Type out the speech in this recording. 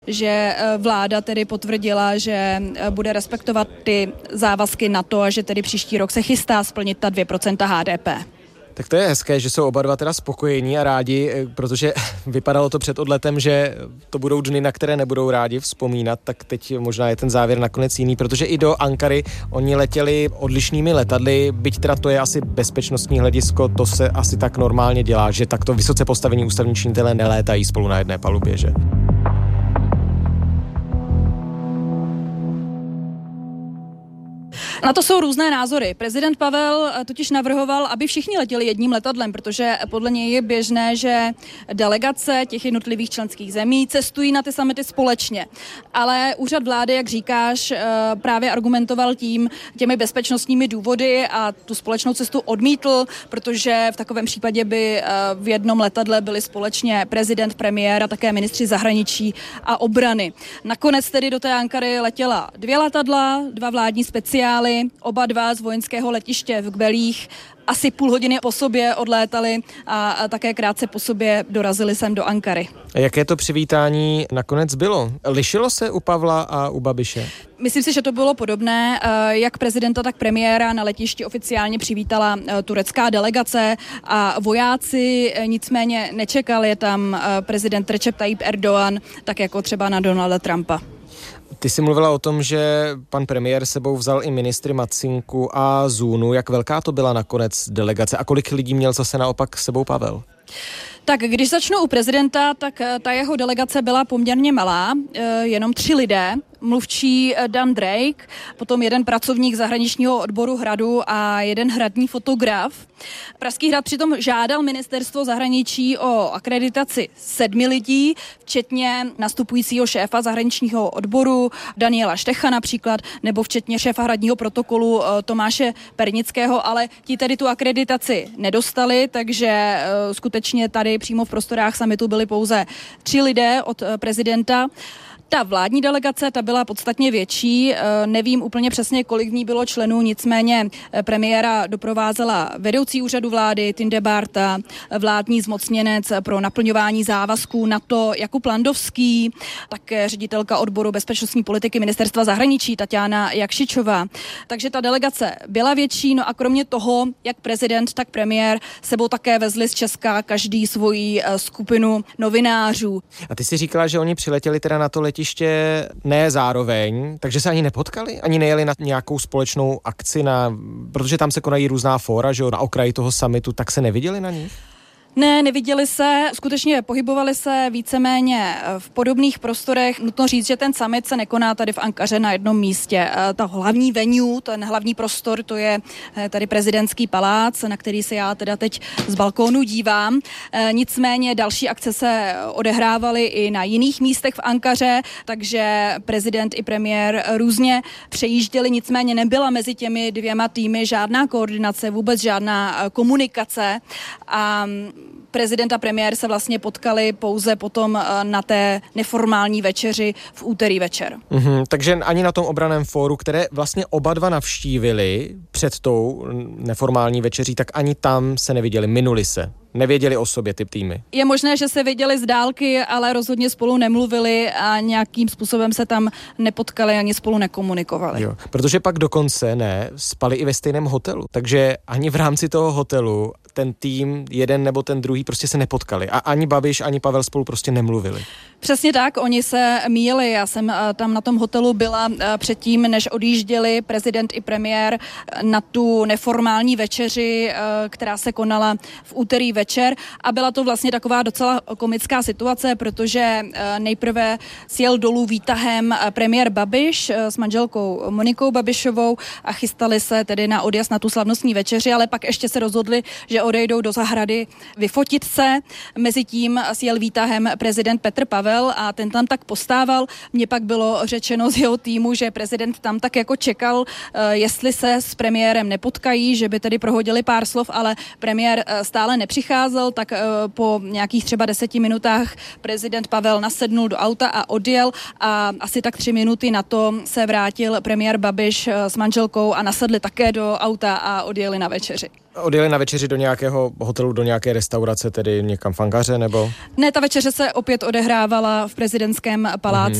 že vláda tedy potvrdila, že bude respektovat ty závazky NATO a že tedy příští rok se chystá splnit ta 2% HDP. Tak to je hezké, že jsou oba dva teda spokojení a rádi, protože vypadalo to před odletem, že to budou dny, na které nebudou rádi vzpomínat, tak teď možná je ten závěr nakonec jiný, protože i do Ankary oni letěli odlišnými letadly, byť teda to je asi bezpečnostní hledisko, to se asi tak normálně dělá, že takto vysoce postavení ústavní činitelé nelétají spolu na jedné palubě, že? Na to jsou různé názory. Prezident Pavel totiž navrhoval, aby všichni letěli jedním letadlem, protože podle něj je běžné, že delegace těch jednotlivých členských zemí cestují na ty summity společně. Ale úřad vlády, jak říkáš, právě argumentoval těmi bezpečnostními důvody a tu společnou cestu odmítl, protože v takovém případě by v jednom letadle byli společně prezident, premiér a také ministři zahraničí a obrany. Nakonec tedy do té Ankary letěla 2 letadla, 2 vládní speciály, oba 2 z vojenského letiště v Kbelích, asi půl hodiny po sobě odlétali a také krátce po sobě dorazili sem do Ankary. A jaké to přivítání nakonec bylo? Lišilo se u Pavla a u Babiše? Myslím si, že to bylo podobné. Jak prezidenta, tak premiéra na letišti oficiálně přivítala turecká delegace a vojáci nicméně nečekali, je tam prezident Recep Tayyip Erdogan, tak jako třeba na Donalda Trumpa. Ty jsi mluvila o tom, že pan premiér sebou vzal i ministry Macinku a Zůnu. Jak velká to byla nakonec delegace a kolik lidí měl zase naopak sebou Pavel? Tak když začnu u prezidenta, tak ta jeho delegace byla poměrně malá, jenom 3 lidé. Mluvčí Dan Drake, potom 1 pracovník zahraničního odboru Hradu a 1 hradní fotograf. Pražský hrad přitom žádal ministerstvo zahraničí o akreditaci 7 lidí, včetně nastupujícího šéfa zahraničního odboru Daniela Štecha například, nebo včetně šéfa hradního protokolu Tomáše Pernického, ale ti tedy tu akreditaci nedostali, takže skutečně tady přímo v prostorách summitu byli pouze 3 lidé od prezidenta. Ta vládní delegace, ta byla podstatně větší, nevím úplně přesně, kolik v ní bylo členů, nicméně premiéra doprovázela vedoucí úřadu vlády Tinde Bárta, vládní zmocněnec pro naplňování závazků NATO Jakub Landovský, také ředitelka odboru bezpečnostní politiky ministerstva zahraničí Taťána Jakšičová. Takže ta delegace byla větší, no a kromě toho, jak prezident, tak premiér sebou také vezli z Česka každý svoji skupinu novinářů. A ty si říkala, že oni přiletěli teda na to letiště ne zároveň, takže se ani nepotkali? Ani nejeli na nějakou společnou akci, protože tam se konají různá fóra, že jo, na okraji toho summitu, tak se neviděli na nich? Ne, neviděli se, skutečně pohybovali se víceméně v podobných prostorech. Nutno říct, že ten summit se nekoná tady v Ankaře na jednom místě. Ta hlavní venue, ten hlavní prostor, to je tady prezidentský palác, na který se já teda teď z balkónu dívám. Nicméně další akce se odehrávaly i na jiných místech v Ankaře, takže prezident i premiér různě přejížděli, nicméně nebyla mezi těmi 2 týmy žádná koordinace, vůbec žádná komunikace a prezident a premiér se vlastně potkali pouze potom na té neformální večeři v úterý večer. Takže ani na tom obranném fóru, které vlastně oba 2 navštívili před tou neformální večeří, tak ani tam se neviděli, minuli se. Nevěděli o sobě ty týmy. Je možné, že se viděli z dálky, ale rozhodně spolu nemluvili a nějakým způsobem se tam nepotkali ani spolu nekomunikovali. Jo, protože pak dokonce spali i ve stejném hotelu. Takže ani v rámci toho hotelu ten tým, jeden nebo ten druhý prostě se nepotkali. A ani Babiš, ani Pavel spolu prostě nemluvili. Přesně tak, oni se míjeli. Já jsem tam na tom hotelu byla předtím, než odjížděli prezident i premiér na tu neformální večeři, která se konala v úterý večer a byla to vlastně taková docela komická situace, protože nejprve sjel dolů výtahem premiér Babiš s manželkou Monikou Babišovou a chystali se tedy na odjezd na tu slavnostní večeři, ale pak ještě se rozhodli, že odejdou do zahrady vyfotit se. Mezitím sjel výtahem prezident Petr Pavel a ten tam tak postával. Mně pak bylo řečeno z jeho týmu, že prezident tam tak jako čekal, jestli se s premiérem nepotkají, že by tedy prohodili pár slov, ale premiér stále nepřicházel, tak po nějakých třeba 10 minutách prezident Pavel nasednul do auta a odjel a asi tak 3 minuty na to se vrátil premiér Babiš s manželkou a nasedli také do auta a odjeli na večeři. Odjeli na večeři do nějakého hotelu, do nějaké restaurace, tedy někam v Ankaře, nebo? Ne, ta večeře se opět odehrávala v prezidentském paláci.